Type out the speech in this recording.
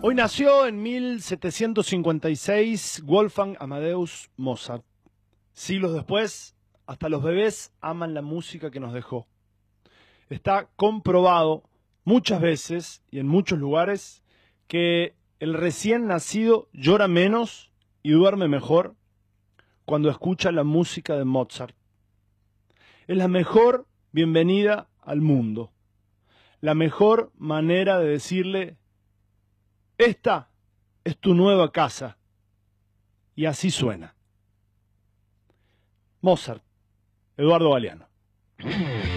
Hoy nació en 1756 Wolfgang Amadeus Mozart. Siglos después, hasta los bebés aman la música que nos dejó. Está comprobado muchas veces y en muchos lugares que el recién nacido llora menos y duerme mejor cuando escucha la música de Mozart. Es la mejor bienvenida al mundo, la mejor manera de decirle: esta es tu nueva casa. Y así suena. Mozart, Eduardo Galeano.